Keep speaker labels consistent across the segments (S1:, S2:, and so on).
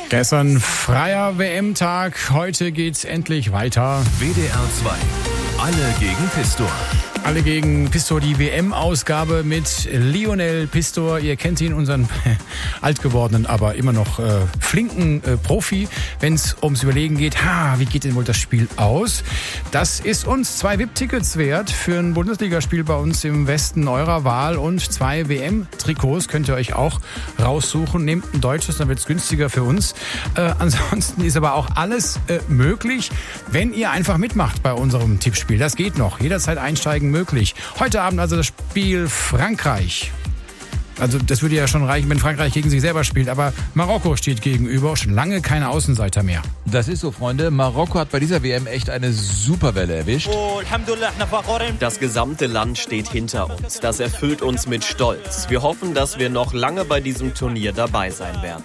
S1: Gestern freier WM-Tag, heute geht's endlich weiter.
S2: WDR 2, alle gegen Pistor.
S1: Alle gegen Pistor, die WM-Ausgabe mit Lionel Pistor. Ihr kennt ihn, unseren alt gewordenen, aber immer noch flinken Profi, wenn es ums Überlegen geht, wie geht denn wohl das Spiel aus? Das ist uns 2 VIP-Tickets wert für ein Bundesligaspiel bei uns im Westen eurer Wahl und 2 WM-Trikots könnt ihr euch auch raussuchen. Nehmt ein deutsches, dann wird's günstiger für uns. Ansonsten ist aber auch alles möglich, wenn ihr einfach mitmacht bei unserem Tippspiel. Das geht noch. Jederzeit einsteigen möglich. Heute Abend also das Spiel Frankreich. Also das würde ja schon reichen, wenn Frankreich gegen sich selber spielt. Aber Marokko steht gegenüber, schon lange keine Außenseiter mehr.
S3: Das ist so, Freunde. Marokko hat bei dieser WM echt eine Superwelle erwischt.
S4: Das gesamte Land steht hinter uns. Das erfüllt uns mit Stolz. Wir hoffen, dass wir noch lange bei diesem Turnier dabei sein werden.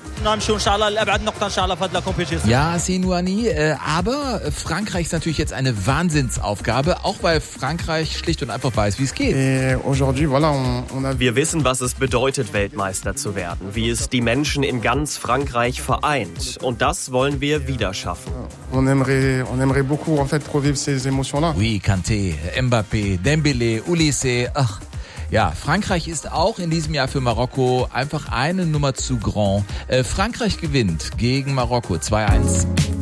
S3: Ja, Sinouani, aber Frankreich ist natürlich jetzt eine Wahnsinnsaufgabe, auch weil Frankreich schlicht und einfach weiß, wie es geht.
S4: Wir wissen, was es bedeutet, Weltmeister zu werden, wie es die Menschen in ganz Frankreich vereint. Und das wollen wir wieder schaffen.
S5: On aimerait beaucoup en fait revivre ces émotions-là.
S3: Oui, Kanté, Mbappé, Dembélé, Olise, ach. Ja, Frankreich ist auch in diesem Jahr für Marokko einfach eine Nummer zu grand. Frankreich gewinnt gegen Marokko 2-1.